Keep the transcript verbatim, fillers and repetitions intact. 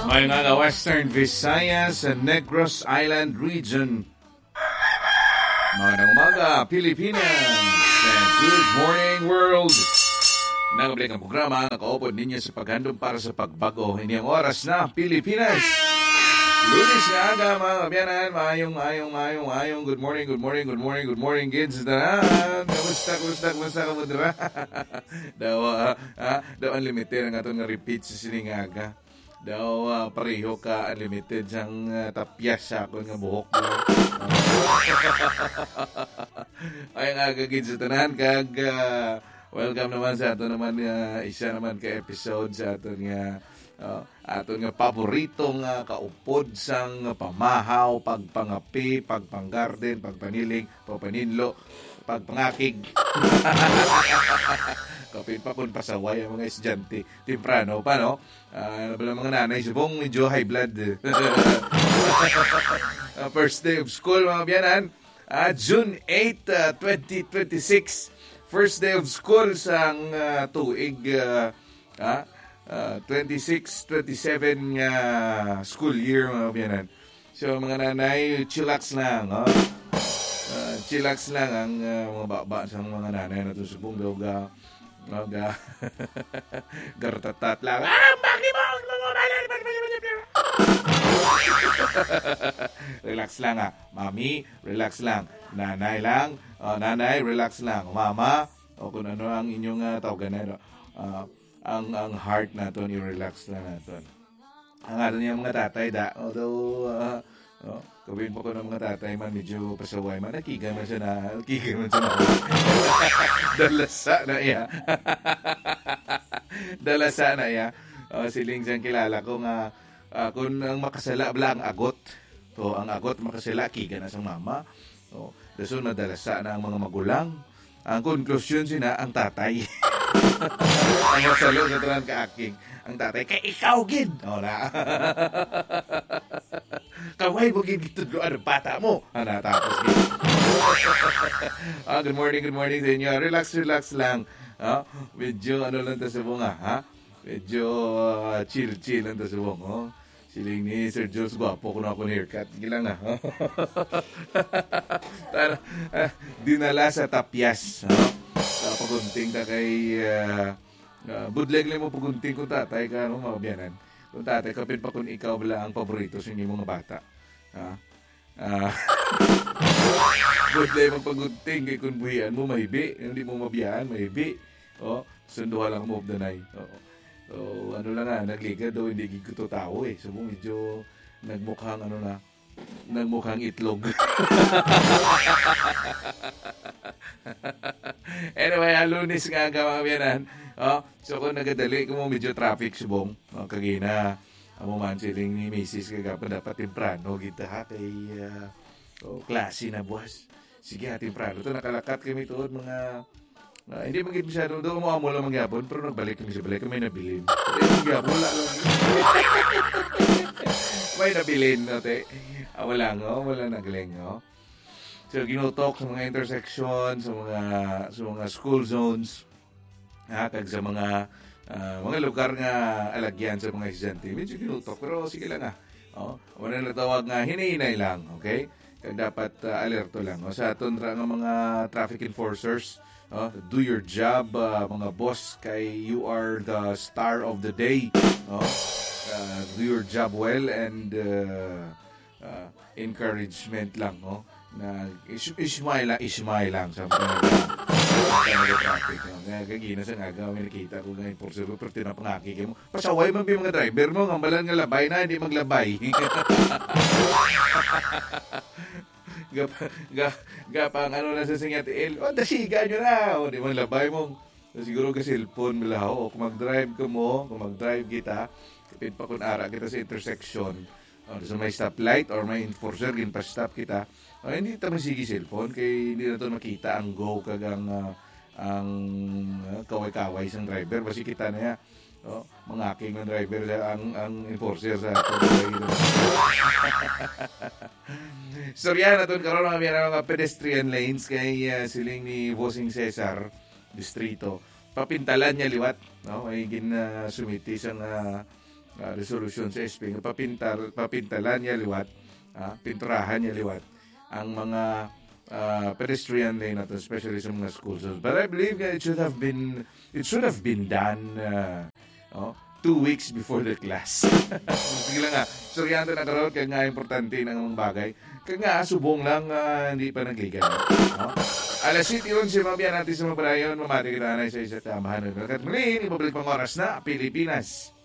May nga Western Visayas and Negros Island region. Magandang umaga, Pilipinas! And good morning, world! Nagabalik ang programa, nakaupod ninyo sa paghandong para sa pagbago. Hindi ang oras na, Pilipinas! Lunes na aga, mga kabyanan. Maayong, maayong, maayong, maayong. Good morning, good morning, good morning, good morning, kids. Daran! Kamusta, kamusta, kamusta, kamusta? Daw, ah, ah, daw unlimited ang atong repeat sa siningaga. Daw, uh, pareho ka unlimited sang uh, tapyas sa akong nga buhok mo. Ay nga kagid sa tanan kag uh, welcome naman sa ato naman uh, isa naman ka episode sa aton nga uh, aton nga paboritong uh, kaupod sang pamahaw, pagpangapi, pagpanggarden, pagpaniling, pagpaninlo, pagpangakig. Kapit pa kung pasaway ang mga estudyante. Temprano pa, no? Uh, ano pala mga nanay, subong medyo high blood. uh, first day of school, mga biyanan. Uh, June eighth, uh, twenty twenty-six. First day of school sa uh, tuig uh, uh, uh, twenty-six twenty-seven uh, school year, mga biyanan. So, mga nanay, chillax lang, no? Uh, chillax lang ang uh, mga baba sa mga nanay na ito subong daw ga Mga gartatat lang. Ah, bakit mo? Relax lang ah. Mami, relax lang. Nanay lang. Uh, nanay, relax lang. Mama, o kung ano ang inyong uh, tawagan na uh, ang ang heart naton, i-relax lang naton. Ang ano niya mga tatay da. Although, uh, oh, gawin po ko ng mga tatay man, medyo pasaway man. Nakiga man siya na. Nakiga man siya na. Dalasa na iya. Dalasa na iya. Uh, siling siyang kilala ko nga uh, kung ang makasala bala ang agot. To, ang agot makasala, kiga na sa mama. So, daso na dalasa na ang mga magulang. Ang konklusyon sina ang tatay. Ang masalo sa tanan ka-aking. Ang tatay, kay ikaw gid. O na. Kaway mo gid gito ano bata mo. Ana tapos gid. ah, good morning, good morning sa inyo. Relax, relax lang. Ah, medyo ano lang ta sa bunga, ha? Medyo uh, chill, chill lang ta sa bunga. Oh. Siling ni Sir Jules, gwapo ko na ako haircut. Sige lang na. Tara, uh, dinala sa tapyas. Ha? Sa pagunting ta kay uh, uh, budleg lang mo pagunting ko tatay ka, no, mga biyanan. Kung tatay, kapit pa kung ikaw bala ang paborito sa inyong mga bata. Ha? Ah. Budlay magpagunting kay kung buhian mo, mahibi. Hindi mo mabiyahan, mahibi. O, sunduha lang mo of the night. O, so, ano lang nga, nagliga daw, hindi giguto tao eh. So, medyo nagmukhang, ano na, nagmukhang itlog. Anyway, Lunes nga nga mga biyanan. Oh, so kung nagadali ko mo medyo traffic subong, oh, kagina amo man siling ni Missus kagapan dapat temprano kita ha kay uh, oh, klase na buwas. Sige ha temprano to nakalakat kami tuod mga uh, hindi magit masyado do mo amo lang mangyapon pero nagbalik kami sa balik kami nabilin. Hindi gyapon wala lang. May nabilin no te. Ah, wala ngo, wala nagaling no. So ginutok sa mga intersection, sa mga sa mga school zones. Ha, kag sa mga uh, mga lugar nga alagyan sa mga estudyante. Medyo ginutok, pero sige lang ah. Oh, wala na tawag nga hinahinay lang, okay? Kag dapat uh, alerto lang. O, sa aton ra nga mga traffic enforcers, oh, do your job, uh, mga boss, kay you are the star of the day. Oh, uh, do your job well and uh, uh, encouragement lang, oh. Na is- ismay lang, ismay lang sa mga mga traffic. Nga kagina sa nga may nakita ko nga enforcer pero tinapangaki kayo mo. Pasaway man mga driver mo, ngambalan nga labay na, hindi maglabay. gap, gap, gapang ano na sa singat, el, o, dasiga nyo na, o, di man labay mo. So, siguro ka cellphone milaw, o kung mag-drive ka mo, kung mag-drive kita, kapit pa kung ara kita sa intersection, o, so may stoplight or may enforcer, ginpa-stop kita, oh, hindi ito masigi cellphone kay hindi na ito makita ang go kagang uh, ang uh, kaway-kaway sang driver basi kita na ya oh, mga aking ng driver ang ang enforcer sa storya na ito karon mga mga pedestrian lanes kay uh, siling ni Bossing Cesar Distrito papintalan niya liwat no ay gin uh, sumiti sang uh, uh, resolusyon sa S P nga papintar papintalan niya liwat, uh, pinturahan niya liwat ang mga uh, pedestrian lane nato, especially sa mga school zones. But I believe that it should have been it should have been done uh, oh, two weeks before the class. Sige lang nga, suryante na karoon, kaya nga importante ng mga bagay. Kaya nga, subong lang, uh, hindi pa nagligan. No? Alas eight yun, si Mabian natin sa Mabrayon, mamati kita na sa isa't amahan. At muli, ibabalik pang oras na, Pilipinas.